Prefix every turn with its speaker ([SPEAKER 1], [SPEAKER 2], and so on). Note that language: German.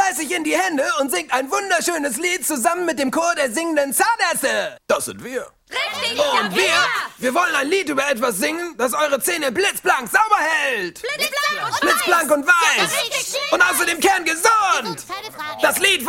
[SPEAKER 1] schmeiß ich in die Hände und singt ein wunderschönes Lied zusammen mit dem Chor der singenden Zahnärzte. Das sind wir.
[SPEAKER 2] Richtig!
[SPEAKER 1] Und wir wollen ein Lied über etwas singen, das eure Zähne blitzblank sauber hält.
[SPEAKER 2] Blitzblank und
[SPEAKER 1] Blitzblank und weiß.
[SPEAKER 2] richtig.
[SPEAKER 1] Und außerdem kerngesund.
[SPEAKER 2] Keine Frage.
[SPEAKER 1] Das Lied